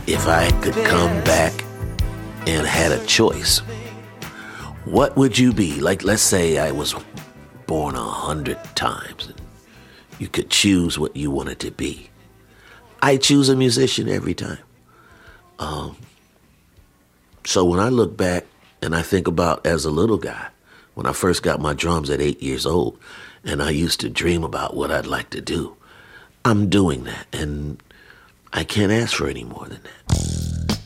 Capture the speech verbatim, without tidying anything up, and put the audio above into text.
if I could come back and had a choice, what would you be? Like, let's say I was born a hundred times and you could choose what you wanted to be. I choose a musician every time. Um, so when I look back and I think about as a little guy, when I first got my drums at eight years old, and I used to dream about what I'd like to do, I'm doing that, and I can't ask for any more than that.